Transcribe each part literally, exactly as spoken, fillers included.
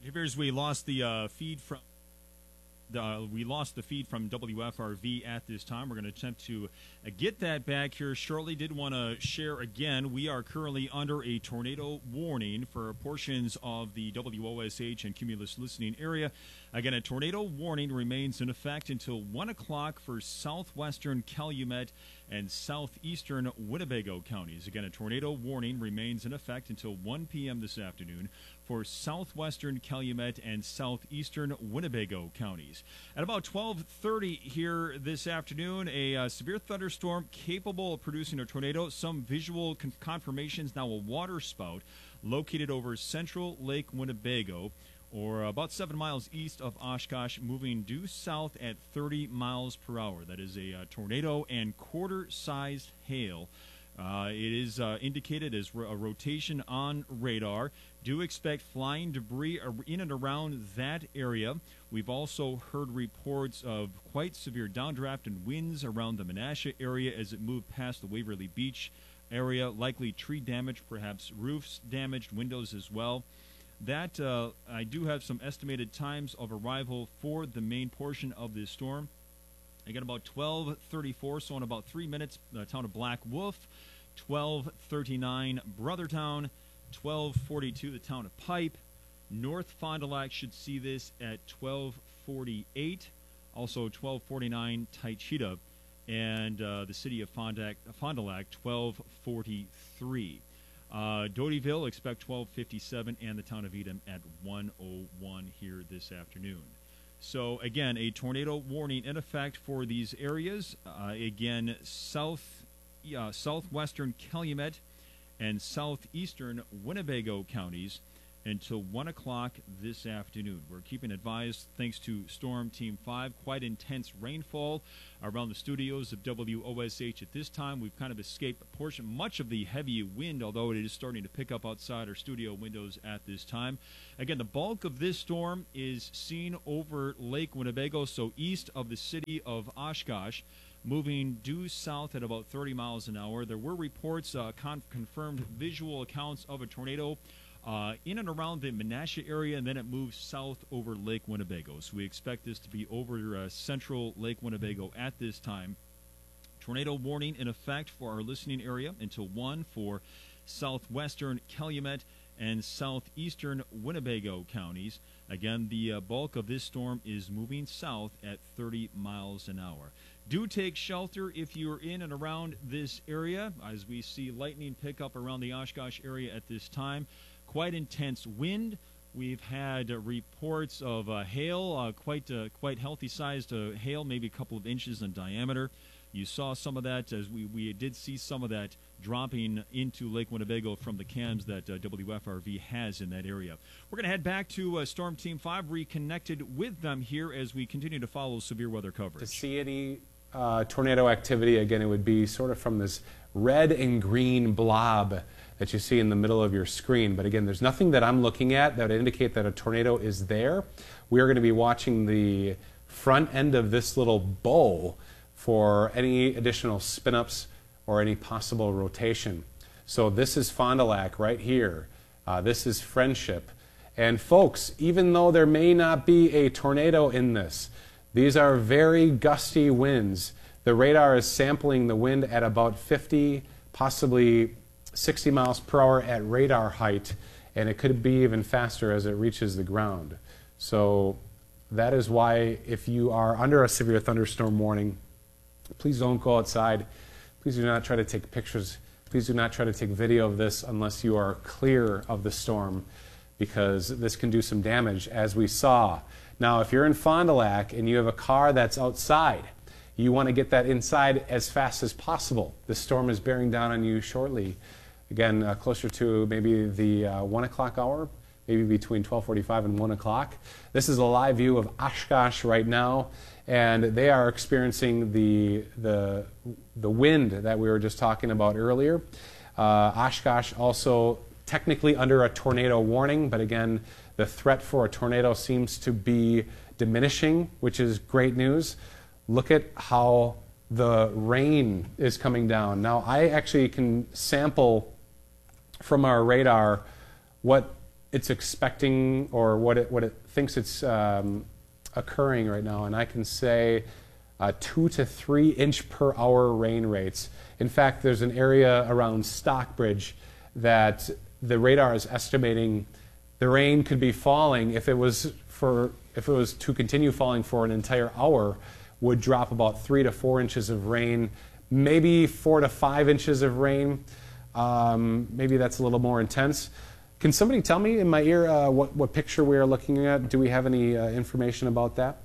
Here's we lost the uh, feed from. Uh, we lost the feed from W F R V at this time. We're going to attempt to uh, get that back here shortly. Did want to share again, we are currently under a tornado warning for portions of the W O S H and Cumulus listening area. Again, a tornado warning remains in effect until one o'clock for southwestern Calumet and southeastern Winnebago counties. Again, a tornado warning remains in effect until one p m this afternoon for southwestern Calumet and southeastern Winnebago counties. At about twelve thirty here this afternoon, a uh, severe thunderstorm capable of producing a tornado. Some visual con confirmations, now a water spout located over central Lake Winnebago, or about seven miles east of Oshkosh, moving due south at thirty miles per hour. That is a uh, tornado and quarter-sized hail. Uh, it is uh, indicated as ro a rotation on radar. Do expect flying debris in and around that area. We've also heard reports of quite severe downdraft and winds around the Menasha area as it moved past the Waverly Beach area. Likely tree damage, perhaps roofs damaged, windows as well. That, uh, I do have some estimated times of arrival for the main portion of this storm. Again, about twelve thirty-four, so in about three minutes, the town of Black Wolf. twelve thirty-nine, Brothertown. twelve forty-two, the town of Pipe. North Fond du Lac should see this at twelve forty-eight. Also twelve forty-nine, Taycheedah. And uh, the city of Fond du Lac, twelve forty-three. Uh, Dotyville, expect twelve fifty-seven, and the town of Edom at one oh one here this afternoon. So, again, a tornado warning in effect for these areas. Uh, again, south, uh, southwestern Calumet and southeastern Winnebago counties until one o'clock this afternoon. We're keeping advised, thanks to Storm Team five, quite intense rainfall around the studios of W O S H at this time. We've kind of escaped a portion, much of the heavy wind, although it is starting to pick up outside our studio windows at this time. Again, the bulk of this storm is seen over Lake Winnebago, so east of the city of Oshkosh, moving due south at about thirty miles an hour. There were reports, uh, con confirmed visual accounts of a tornado Uh, in and around the Menasha area, and then it moves south over Lake Winnebago. So we expect this to be over uh, central Lake Winnebago at this time. Tornado warning in effect for our listening area until one for southwestern Calumet and southeastern Winnebago counties. Again, the uh, bulk of this storm is moving south at thirty miles an hour. Do take shelter if you're in and around this area, as we see lightning pick up around the Oshkosh area at this time. Quite intense wind. We've had uh, reports of uh, hail, uh, quite uh, quite healthy-sized uh, hail, maybe a couple of inches in diameter. You saw some of that, as we, we did see some of that dropping into Lake Winnebago from the cams that uh, W F R V has in that area. We're going to head back to uh, Storm Team five, reconnected with them here as we continue to follow severe weather coverage. To see any uh, tornado activity, again, it would be sort of from this red and green blob that you see in the middle of your screen. But again, there's nothing that I'm looking at that would indicate that a tornado is there. We are going to be watching the front end of this little bow for any additional spin-ups or any possible rotation. So this is Fond du Lac right here. Uh, this is Friendship. And folks, even though there may not be a tornado in this, these are very gusty winds. The radar is sampling the wind at about fifty, possibly sixty miles per hour at radar height, and it could be even faster as it reaches the ground. So that is why, if you are under a severe thunderstorm warning, please don't go outside. Please do not try to take pictures. Please do not try to take video of this unless you are clear of the storm, because this can do some damage, as we saw. Now, if you're in Fond du Lac and you have a car that's outside, you want to get that inside as fast as possible. The storm is bearing down on you shortly. Again, uh, closer to maybe the uh, one o'clock hour, maybe between twelve forty-five and one o'clock. This is a live view of Oshkosh right now, and they are experiencing the, the, the wind that we were just talking about earlier. Uh, Oshkosh also technically under a tornado warning, but again, the threat for a tornado seems to be diminishing, which is great news. Look at how the rain is coming down. Now, I actually can sample from our radar what it's expecting, or what it, what it thinks it's um, occurring right now. And I can say uh, two to three inch per hour rain rates. In fact, there's an area around Stockbridge that the radar is estimating the rain could be falling, if it was for if it was to continue falling for an entire hour, would drop about three to four inches of rain, maybe four to five inches of rain. Um, maybe that's a little more intense. Can somebody tell me in my ear uh, what, what picture we are looking at? Do we have any uh, information about that?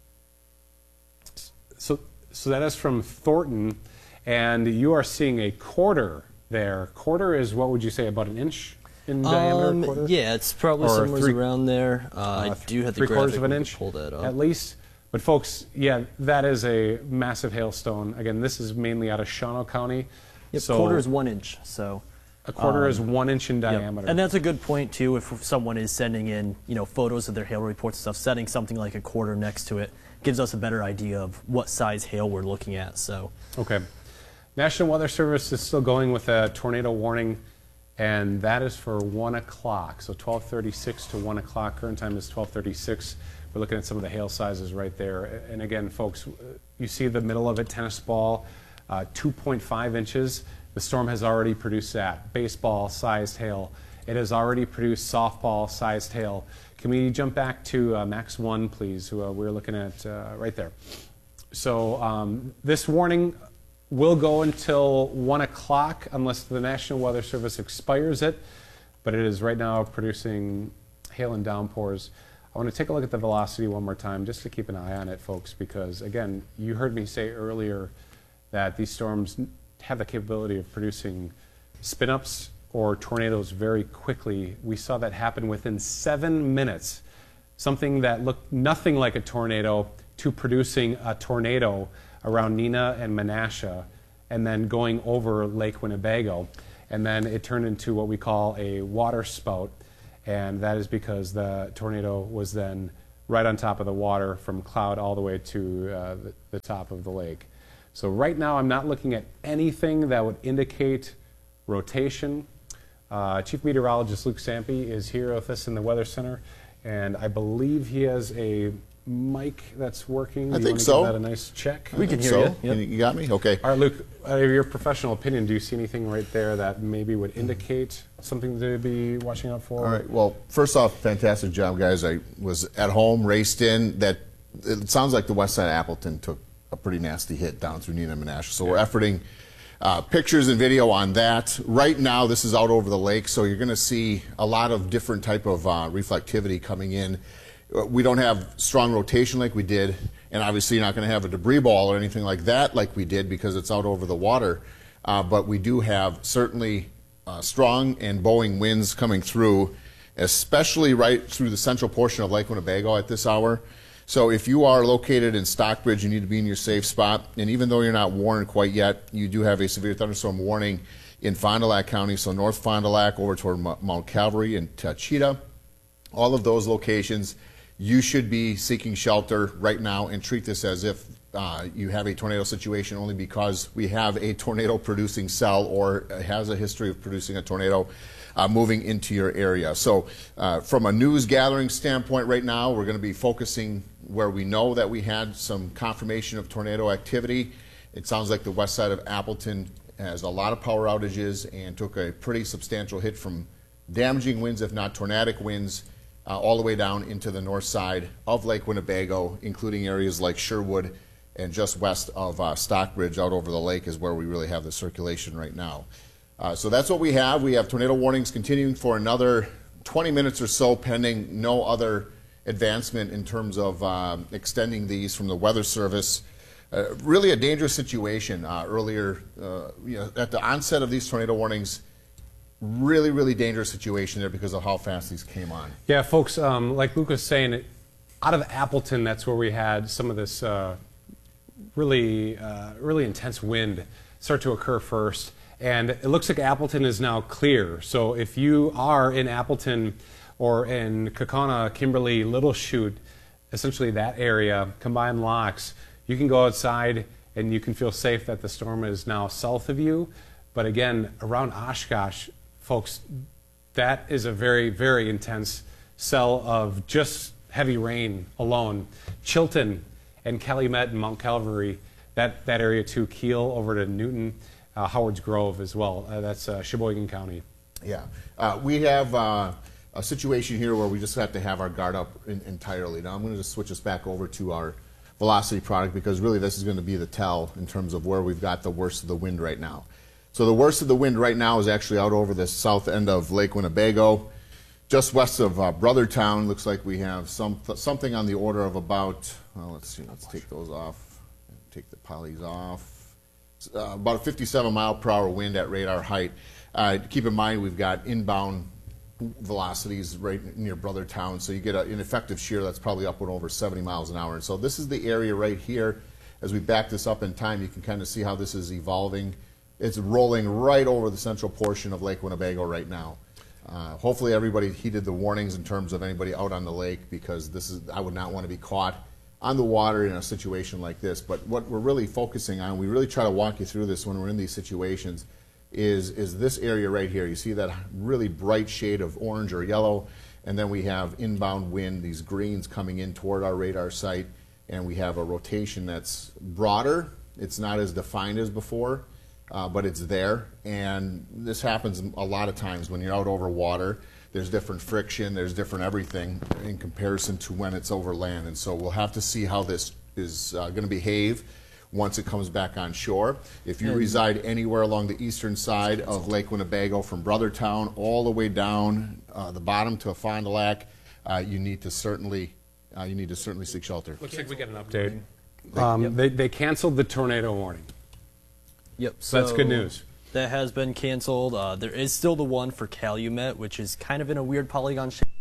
So, so that is from Thornton, and you are seeing a quarter there. Quarter is, what would you say, about an inch in diameter? Um, quarter? Yeah, it's probably Or somewhere three- around there. Uh, Uh, I do have the three quarters graphic. of an We can inch Pull that up. at least. But folks, yeah, that is a massive hailstone. Again, this is mainly out of Shawano County. Yep, so quarter is one inch. So a quarter um, is one inch in Yep. diameter. And that's a good point too. If someone is sending in, you know, photos of their hail reports and stuff, setting something like a quarter next to it gives us a better idea of what size hail we're looking at. So Okay. National Weather Service is still going with a tornado warning, and that is for one o'clock. So twelve thirty-six to one o'clock. Current time is twelve thirty-six. We're looking at some of the hail sizes right there. And again, folks, you see the middle of it, tennis ball, uh, two point five inches. The storm has already produced that. Baseball-sized hail. It has already produced softball-sized hail. Can we jump back to uh, Max one, please, who uh, we're looking at uh, right there. So um, this warning will go until one o'clock unless the National Weather Service expires it, but it is right now producing hail and downpours. I want to take a look at the velocity one more time just to keep an eye on it, folks, because again, you heard me say earlier that these storms have the capability of producing spin-ups or tornadoes very quickly. We saw that happen within seven minutes, something that looked nothing like a tornado to producing a tornado around Neenah and Menasha, and then going over Lake Winnebago. And then it turned into what we call a water spout, and that is because the tornado was then right on top of the water from cloud all the way to uh, the, the top of the lake. So right now I'm not looking at anything that would indicate rotation. Uh, Chief Meteorologist Luke Sampe is here with us in the Weather Center, and I believe he has a mic that's working. I Do you think want to so. give that a nice check? We can think hear so. you. Yep. Can You got me? Okay. All right, Luke, out of your professional opinion, do you see anything right there that maybe would indicate something to be watching out for? All right. Well, first off, fantastic job, guys. I was at home, raced in. That it sounds like the west side of Appleton took a pretty nasty hit down through Neenah and Menasha. So we're efforting uh, pictures and video on that. Right now, this is out over the lake, so you're going to see a lot of different type of uh, reflectivity coming in. We don't have strong rotation like we did, and obviously you're not going to have a debris ball or anything like that like we did because it's out over the water. Uh, but we do have certainly uh, strong and bowing winds coming through, especially right through the central portion of Lake Winnebago at this hour. So if you are located in Stockbridge, you need to be in your safe spot. And even though you're not warned quite yet, you do have a severe thunderstorm warning in Fond du Lac County, so North Fond du Lac over toward Mount Calvary and Tachita. All of those locations, you should be seeking shelter right now and treat this as if uh, you have a tornado situation only because we have a tornado producing cell or has a history of producing a tornado uh, moving into your area. So uh, from a news gathering standpoint right now, we're going to be focusing where we know that we had some confirmation of tornado activity. It sounds like the west side of Appleton has a lot of power outages and took a pretty substantial hit from damaging winds, if not tornadic winds, Uh, all the way down into the north side of Lake Winnebago, including areas like Sherwood and just west of uh, Stockbridge out over the lake is where we really have the circulation right now. Uh, so that's what we have. We have tornado warnings continuing for another twenty minutes or so, pending no other advancement in terms of uh, extending these from the Weather Service. Uh, really a dangerous situation uh, earlier, uh, you know, at the onset of these tornado warnings. Really, really dangerous situation there because of how fast these came on. Yeah, folks, um, like Luke was saying, it, out of Appleton, that's where we had some of this uh, really, uh, really intense wind start to occur first. And it looks like Appleton is now clear. So if you are in Appleton or in Kaukauna, Kimberly, Little Chute, essentially that area, combined locks, you can go outside and you can feel safe that the storm is now south of you. But again, around Oshkosh, folks, That is a very, very intense cell of just heavy rain alone. Chilton and Calumet and Mount Calvary, that, that area too, Kiel over to Newton, uh, Howard's Grove as well. Uh, that's uh, Sheboygan County. Yeah. Uh, we have uh, a situation here where we just have to have our guard up in, entirely. Now I'm going to just switch us back over to our velocity product, because really this is going to be the tell in terms of where we've got the worst of the wind right now. So the worst of the wind right now is actually out over the south end of Lake Winnebago, just west of uh, Brothertown. Looks like we have some something on the order of about, well, let's see, let's take those off, take the polys off. Uh, about a fifty-seven mile per hour wind at radar height. Uh, keep in mind we've got inbound velocities right near Brothertown, so you get a, an effective shear that's probably upward over seventy miles an hour. And so this is the area right here. As we back this up in time, you can kind of see how this is evolving. It's rolling right over the central portion of Lake Winnebago right now. Uh, hopefully everybody heeded the warnings in terms of anybody out on the lake, because this is, I would not want to be caught on the water in a situation like this. But what we're really focusing on, we really try to walk you through this when we're in these situations, is, is this area right here. You see that really bright shade of orange or yellow, and then we have inbound wind, these greens coming in toward our radar site, and we have a rotation that's broader. It's not as defined as before, uh, but it's there. And this happens a lot of times when you're out over water. There's different friction, there's different everything in comparison to when it's over land. And so we'll have to see how this is uh, going to behave once it comes back on shore. If you and reside anywhere along the eastern side of Lake Winnebago, from Brothertown all the way down uh, the bottom to Fond du Lac, uh, you need to certainly uh, you need to certainly seek shelter. Looks like we get an update. Um, yep. They they canceled the tornado warning. Yep. So, so that's good news. That has been canceled. Uh, there is still the one for Calumet, which is kind of in a weird polygon shape.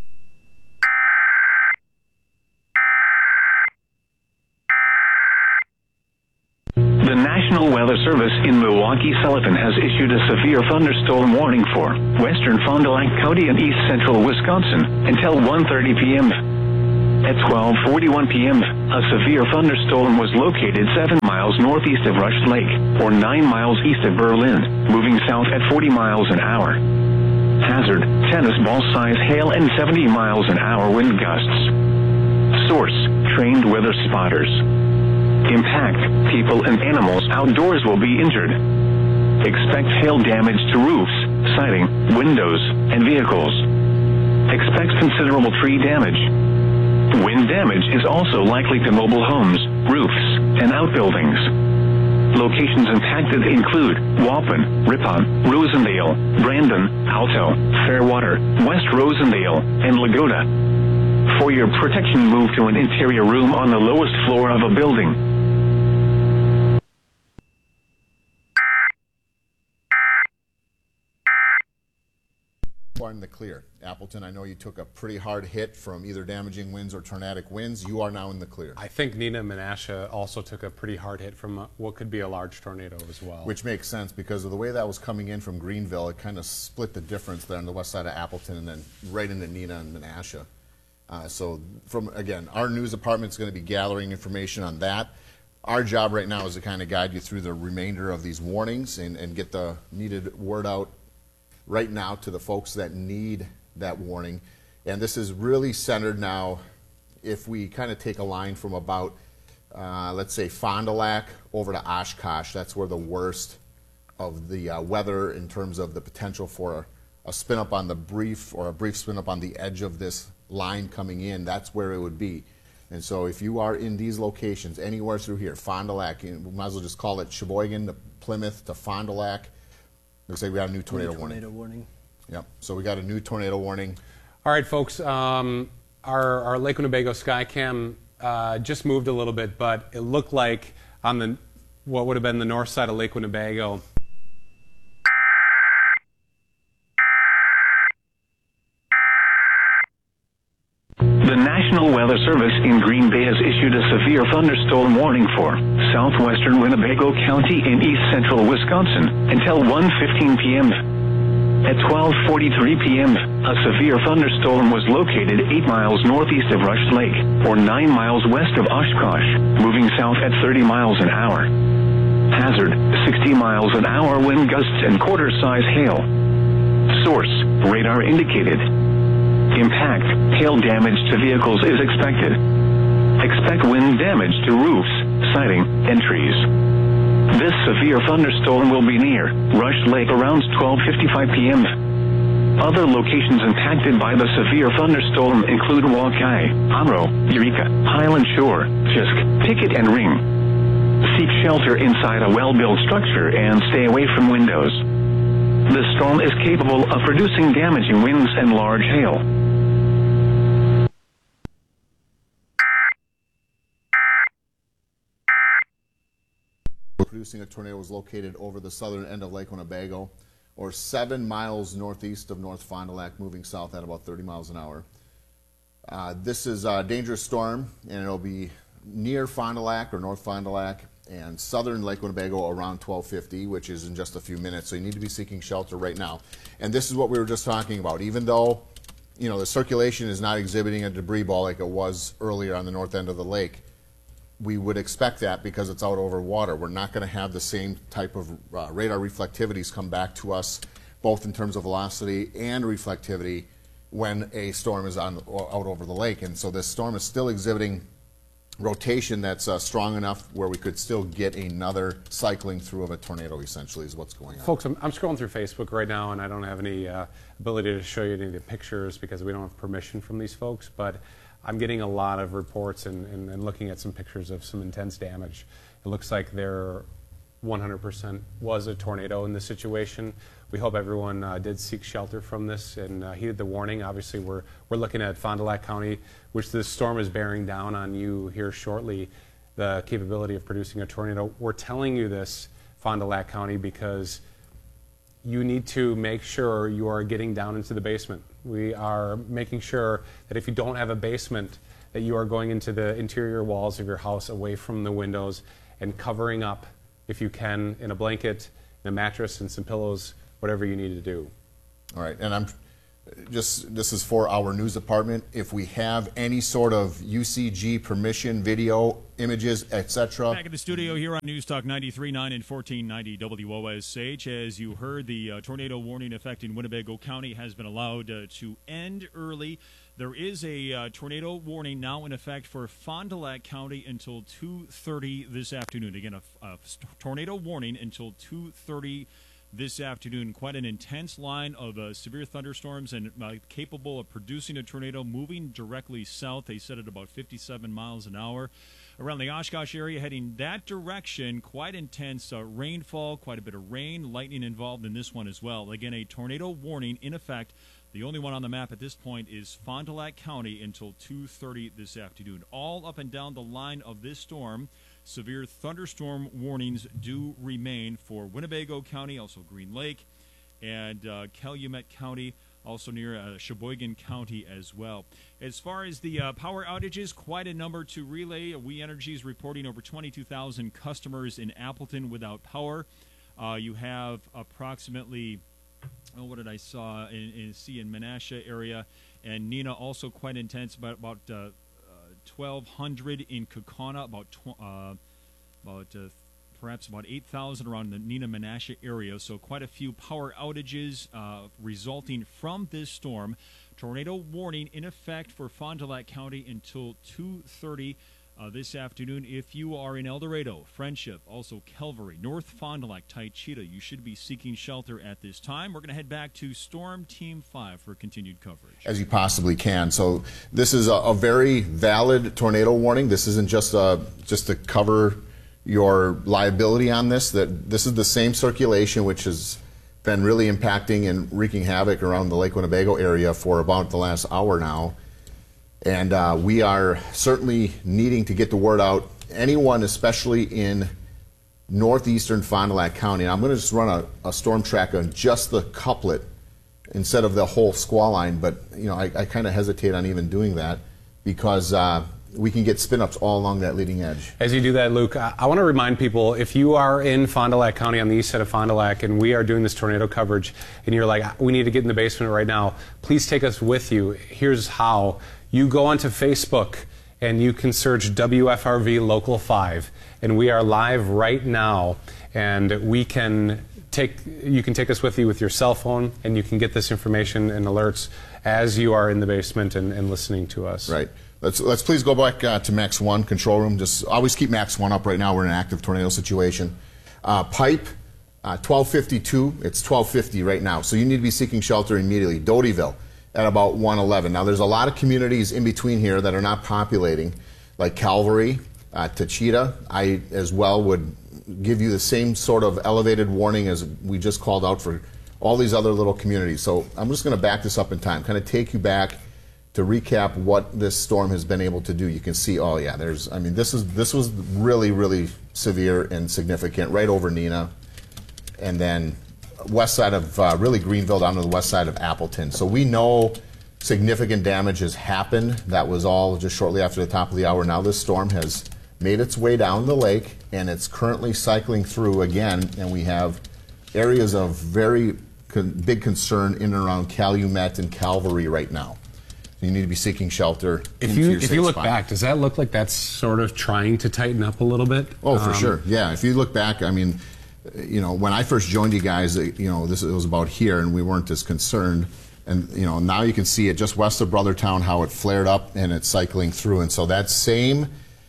The National Weather Service in Milwaukee-Sullivan has issued a severe thunderstorm warning for western Fond du Lac County and east central Wisconsin until one thirty p m At twelve forty-one p m, a severe thunderstorm was located seven miles northeast of Rush Lake, or nine miles east of Berlin, moving south at forty miles an hour. Hazard, tennis ball-size hail and seventy miles an hour wind gusts. Source, trained weather spotters. Impact, people and animals outdoors will be injured. Expect hail damage to roofs, siding, windows, and vehicles. Expect considerable tree damage. Wind damage is also likely to mobile homes, roofs, and outbuildings. Locations impacted include Waupun, Ripon, Rosendale, Brandon, Alto, Fairwater, West Rosendale, and Lagoda. For your protection, move to an interior room on the lowest floor of a building. are in the clear. Appleton, I know you took a pretty hard hit from either damaging winds or tornadic winds. You are now in the clear. I think Nina Menasha also took a pretty hard hit from a, what could be a large tornado as well. Which makes sense because of the way that was coming in from Greenville. It kind of split the difference there on the west side of Appleton and then right into Nina and Menasha. Uh, so, from again, our news department is going to be gathering information on that. Our job right now is to kind of guide you through the remainder of these warnings and, and get the needed word out right now to the folks that need that warning. And this is really centered now, if we kind of take a line from about, uh, let's say, Fond du Lac over to Oshkosh, that's where the worst of the uh, weather in terms of the potential for a, a spin up on the brief or a brief spin up on the edge of this line coming in, that's where it would be. And so if you are in these locations, anywhere through here, Fond du Lac, we might as well just call it Sheboygan to Plymouth to Fond du Lac. Looks like we got a new tornado, tornado warning. warning. Yep, so we got a new tornado warning. All right, folks, um, our, our Lake Winnebago Skycam uh, just moved a little bit, but it looked like on the what would have been the north side of Lake Winnebago, The National Weather Service in Green Bay has issued a severe thunderstorm warning for southwestern Winnebago County and east central Wisconsin until one fifteen p m At twelve forty-three p m, a severe thunderstorm was located eight miles northeast of Rush Lake, or nine miles west of Oshkosh, moving south at thirty miles an hour. Hazard, sixty miles an hour wind gusts and quarter-size hail. source, radar indicated. Impact, hail damage to vehicles is expected. Expect wind damage to roofs, siding, and trees. This severe thunderstorm will be near Rush Lake around twelve fifty-five p m Other locations impacted by the severe thunderstorm include Waukee, Conroe, Eureka, Highland Shore, Fisk, Pickett, and Ring. Seek shelter inside a well-built structure and stay away from windows. The storm is capable of producing damaging winds and large hail. Producing a tornado was located over the southern end of Lake Winnebago, or seven miles northeast of North Fond du Lac, moving south at about thirty miles an hour. Uh, this is a dangerous storm, and it'll be near Fond du Lac or North Fond du Lac and southern Lake Winnebago around twelve fifty, which is in just a few minutes. So you need to be seeking shelter right now. And this is what we were just talking about. Even though, you know, the circulation is not exhibiting a debris ball like it was earlier on the north end of the lake, we would expect that because it's out over water. We're not going to have the same type of uh, radar reflectivities come back to us, both in terms of velocity and reflectivity, when a storm is on out over the lake. And so this storm is still exhibiting rotation that's uh, strong enough where we could still get another cycling through of a tornado, essentially, is what's going on. Folks, I'm, I'm scrolling through Facebook right now, and I don't have any uh, ability to show you any of the pictures because we don't have permission from these folks, but I'm getting a lot of reports and, and, and looking at some pictures of some intense damage. It looks like there one hundred percent was a tornado in this situation. We hope everyone uh, did seek shelter from this and uh, heeded the warning. Obviously, we're, we're looking at Fond du Lac County, which this storm is bearing down on you here shortly, the capability of producing a tornado. We're telling you this, Fond du Lac County, because you need to make sure you are getting down into the basement. We are making sure that if you don't have a basement, that you are going into the interior walls of your house away from the windows and covering up, if you can, in a blanket, in a mattress, and some pillows, whatever you need to do. All right, and I'm just, this is for our news department. If we have any sort of U C G permission, video, images, et cetera. Back in the studio here on News Talk ninety-three point nine and fourteen ninety W O S H. As you heard, the uh, tornado warning affecting Winnebago County has been allowed uh, to end early. There is a uh, tornado warning now in effect for Fond du Lac County until two thirty this afternoon. Again, a, a tornado warning until two thirty this afternoon. Quite an intense line of uh, severe thunderstorms and uh, capable of producing a tornado moving directly south. They said at about fifty-seven miles an hour. Around the Oshkosh area, heading that direction, quite intense uh, rainfall, quite a bit of rain, lightning involved in this one as well. Again, a tornado warning in effect. The only one on the map at this point is Fond du Lac County until two thirty this afternoon. All up and down the line of this storm, severe thunderstorm warnings do remain for Winnebago County, also Green Lake, and uh, Calumet County, also near uh, Sheboygan County as well. As far as the uh, power outages, quite a number to relay. We Energy is reporting over twenty-two thousand customers in Appleton without power. Uh, you have approximately, oh, what did I saw in, in see in Menasha area, and Neenah also quite intense, about about uh, uh, twelve hundred in Kaukauna, about tw- uh, about uh, perhaps about eight thousand around the Neenah Menasha area. So quite a few power outages uh, resulting from this storm. Tornado warning in effect for Fond du Lac County until two thirty. Uh, this afternoon. If you are in El Dorado, Friendship, also Calvary, North Fond du Lac, Taycheedah, you should be seeking shelter at this time. We're going to head back to Storm Team five for continued coverage. As you possibly can. So this is a, a very valid tornado warning. This isn't just a, just to cover your liability on this. That this is the same circulation which has been really impacting and wreaking havoc around the Lake Winnebago area for about the last hour now. And uh, we are certainly needing to get the word out. Anyone, especially in northeastern Fond du Lac County, and I'm going to just run a, a storm track on just the couplet instead of the whole squall line, but you know, I, I kind of hesitate on even doing that because uh, we can get spin-ups all along that leading edge. As you do that, Luke, I, I want to remind people, if you are in Fond du Lac County on the east side of Fond du Lac and we are doing this tornado coverage and you're like, we need to get in the basement right now, please take us with you. Here's how. You go onto Facebook and you can search W F R V Local five, and we are live right now, and we can take you can take us with you with your cell phone, and you can get this information and alerts as you are in the basement and, and listening to us. Right. Let's let's please go back uh, to Max One control room. Just always keep Max One up. Right now we're in an active tornado situation. Uh, pipe uh, twelve fifty-two. It's twelve fifty right now. So you need to be seeking shelter immediately. Dotyville at about one eleven. Now there's a lot of communities in between here that are not populating, like Calvary, uh, Tachita. I as well would give you the same sort of elevated warning as we just called out for all these other little communities. So I'm just going to back this up in time, kind of take you back to recap what this storm has been able to do. You can see, oh yeah, there's, I mean, this is this was really, really severe and significant right over Neenah, and then west side of uh, really Greenville down to the west side of Appleton. So we know significant damage has happened. That was all just shortly after the top of the hour. Now this storm has made its way down the lake, and it's currently cycling through again, and we have areas of very con big concern in and around Calumet and Calvary right now. You need to be seeking shelter. If you if you look spot. back, does that look like that's sort of trying to tighten up a little bit? Oh, for um, sure. Yeah. If you look back, I mean, you know, when I first joined you guys, you know, this it was about here, and we weren't as concerned. And you know, now you can see it just west of Brothertown how it flared up and it's cycling through. And so that same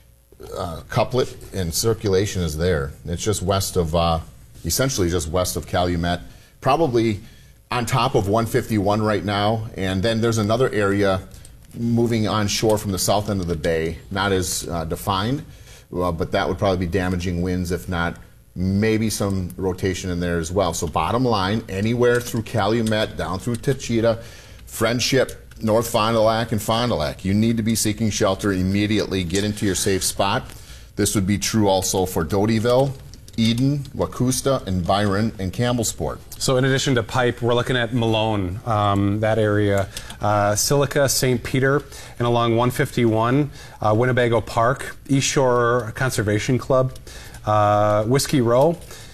uh, couplet and circulation is there. It's just west of, uh, essentially just west of Calumet, probably on top of one fifty-one right now, and then there's another area moving on shore from the south end of the bay, not as uh, defined, uh, but that would probably be damaging winds, if not maybe some rotation in there as well. So bottom line, anywhere through Calumet, down through Tachita, Friendship, North Fond du Lac, and Fond du Lac, you need to be seeking shelter immediately. Get into your safe spot. This would be true also for Dotyville, Eden, Wacusta, and Byron, and Campbellsport. So in addition to Pipe, we're looking at Malone, um, that area, uh, Silica, Saint Peter, and along one fifty-one, uh, Winnebago Park, East Shore Conservation Club, uh, Whiskey Row,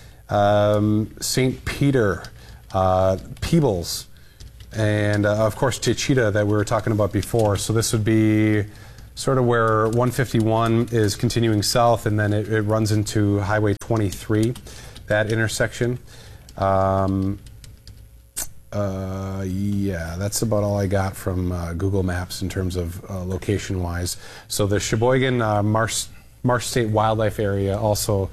um, Saint Peter, uh, Peebles, and uh, of course Tachita that we were talking about before. So this would be sort of where one fifty-one is continuing south, and then it, it runs into Highway twenty-three, that intersection. Um, uh, yeah, that's about all I got from uh, Google Maps in terms of uh, location-wise. So the Sheboygan uh, Marsh, Marsh State Wildlife Area also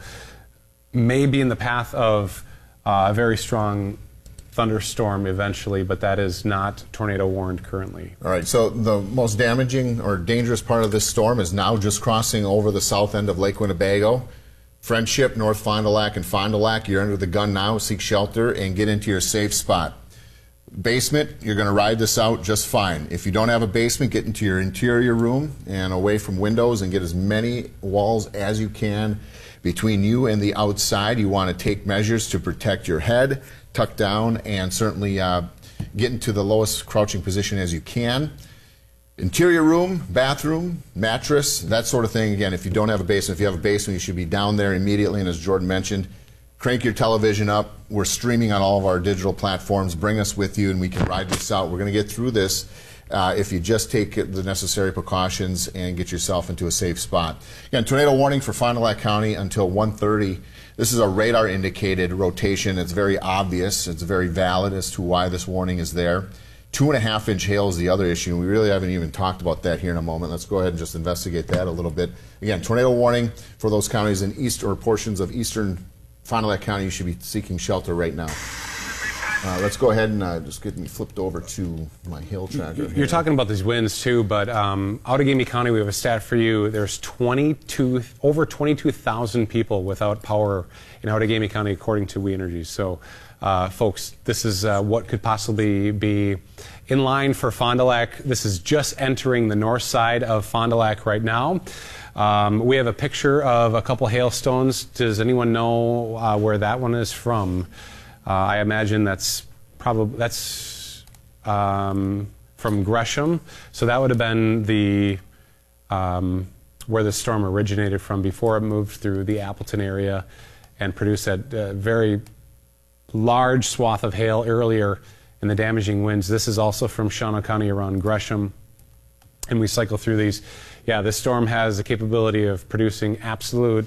may be in the path of uh, a very strong thunderstorm eventually, but that is not tornado warned currently. All right, so the most damaging or dangerous part of this storm is now just crossing over the south end of Lake Winnebago. Friendship, North Fond du Lac, and Fond du Lac, you're under the gun now. Seek shelter and get into your safe spot. Basement, you're going to ride this out just fine. If you don't have a basement, get into your interior room and away from windows and get as many walls as you can between you and the outside. You want to take measures to protect your head, tuck down, and certainly uh, get into the lowest crouching position as you can. Interior room, bathroom, mattress, that sort of thing. Again, if you don't have a basement, if you have a basement, you should be down there immediately. And as Jordan mentioned, crank your television up. We're streaming on all of our digital platforms. Bring us with you, and we can ride this out. We're going to get through this uh, if you just take the necessary precautions and get yourself into a safe spot. Again, tornado warning for Fond du Lac County until one thirty. This is a radar-indicated rotation. It's very obvious. It's very valid as to why this warning is there. Two and a half inch hail is the other issue, and we really haven't even talked about that here in a moment. Let's go ahead and just investigate that a little bit. Again, tornado warning for those counties in east or portions of eastern Fond du Lac County. You should be seeking shelter right now. Uh, let's go ahead and uh, just get me flipped over to my hail tracker. You're here. talking about these winds too, but um, Outagamie County, we have a stat for you. There's twenty-two, over twenty-two thousand people without power in Outagamie County, according to We Energies. So, uh, folks, this is uh, what could possibly be in line for Fond du Lac. This is just entering the north side of Fond du Lac right now. Um, we have a picture of a couple hailstones. Does anyone know uh, where that one is from? Uh, I imagine that's probably that's um, from Gresham. So that would have been the um, where the storm originated from before it moved through the Appleton area and produced that uh, very large swath of hail earlier in the damaging winds. This is also from Shawano County around Gresham, and we cycle through these. Yeah, this storm has the capability of producing absolute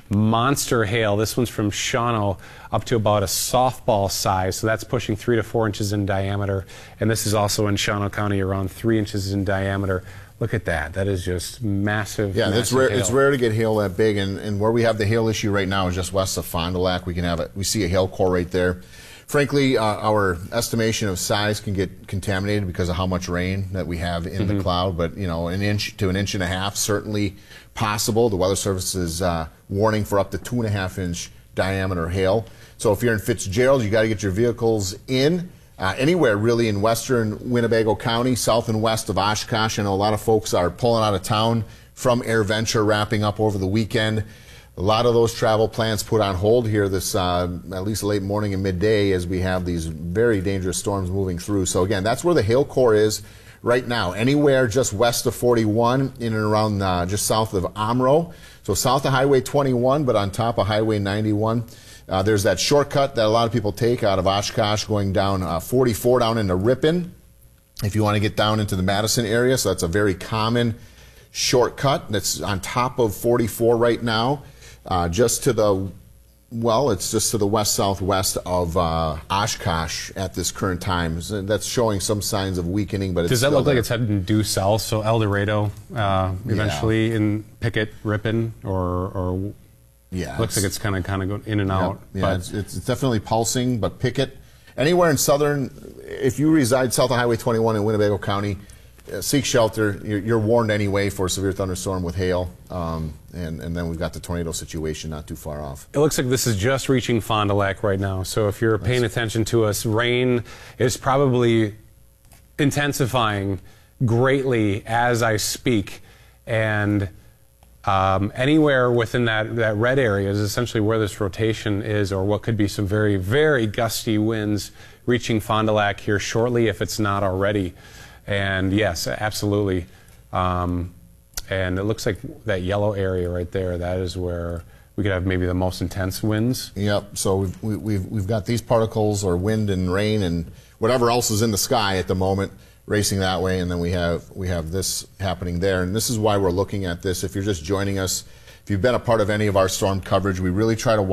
monster hail. This one's from Shawano, up to about a softball size, so that's pushing three to four inches in diameter. And this is also in Shawano County, around three inches in diameter. Look at that. That is just massive. Yeah, massive it's rare. hail. It's rare to get hail that big, and, and where we have the hail issue right now is just west of Fond du Lac. We can have it. We see a hail core right there. Frankly, uh, our estimation of size can get contaminated because of how much rain that we have in Mm-hmm. the cloud. But you know, an inch to an inch and a half certainly possible. The Weather Service is uh, warning for up to two and a half inch diameter hail. So if you're in Fitzgerald, you got to get your vehicles in. Uh, anywhere really in western Winnebago County, south and west of Oshkosh. I know a lot of folks are pulling out of town from AirVenture, wrapping up over the weekend. A lot of those travel plans put on hold here this uh, at least late morning and midday as we have these very dangerous storms moving through. So again, that's where the hail core is right now. Anywhere just west of forty-one, in and around uh, just south of Omro. So south of Highway twenty-one, but on top of Highway ninety-one. Uh, there's that shortcut that a lot of people take out of Oshkosh going down uh, forty-four down into Ripon if you want to get down into the Madison area. So that's a very common shortcut that's on top of forty-four right now. Uh, just to the, well, it's just to the west-southwest of uh, Oshkosh at this current time. So that's showing some signs of weakening, but it's Does that still look there. like it's heading due south? So El Dorado, uh, eventually in Pickett, Ripon, or, or Yeah, looks like it's kind of kind of going in and Yep. out. Yeah, but it's, it's definitely pulsing, but Pickett, anywhere in southern, if you reside south of Highway twenty-one in Winnebago County, uh, seek shelter. You're, you're warned anyway for a severe thunderstorm with hail, um, and, and then we've got the tornado situation not too far off. it looks like this is just reaching Fond du Lac right now. So if you're paying attention to us, rain is probably intensifying greatly as I speak, and um, anywhere within that, that red area is essentially where this rotation is, or what could be some very, very gusty winds reaching Fond du Lac here shortly, if it's not already. And yes, absolutely. Um, and it looks like that yellow area right there, that is where we could have maybe the most intense winds. Yep. So we've, we- we've we've got these particles, or wind and rain and whatever else is in the sky at the moment, racing that way, and then we have we have this happening there. And this is why we're looking at this. If you're just joining us, if you've been a part of any of our storm coverage, we really try to